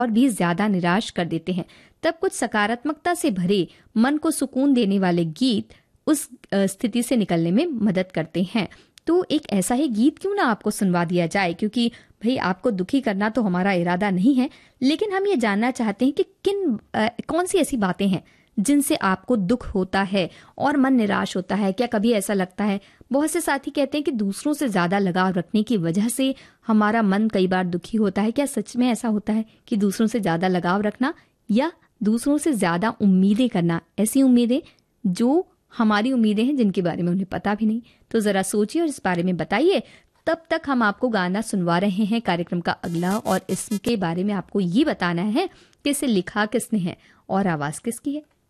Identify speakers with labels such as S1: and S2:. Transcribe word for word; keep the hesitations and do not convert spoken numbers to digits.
S1: और भी ज्यादा निराश कर देते हैं, तब कुछ सकारात्मकता से भरे मन को सुकून देने वाले गीत उस स्थिति से निकलने में मदद करते हैं। तो एक ऐसा ही गीत क्यों ना आपको सुनवा दिया जाए, क्योंकि भाई आपको दुखी करना तो हमारा इरादा नहीं है, लेकिन हम ये जानना चाहते हैं कि किन आ, कौन सी ऐसी बातें हैं जिनसे आपको दुख होता है और मन निराश होता है। क्या कभी ऐसा लगता है, बहुत से साथी कहते हैं कि दूसरों से ज्यादा लगाव रखने की वजह से हमारा मन कई बार दुखी होता है। क्या सच में ऐसा होता है कि दूसरों से ज्यादा लगाव रखना या दूसरों से ज्यादा उम्मीदें करना, ऐसी उम्मीदें जो हमारी उम्मीदें हैं जिनके बारे में उन्हें पता भी नहीं? तो जरा सोचिए और इस बारे में बताइए। तब तक हम आपको गाना सुनवा रहे हैं कार्यक्रम का अगला, और इसके बारे में आपको ये बताना है कि इसे लिखा किसने है और आवाज किसकी है।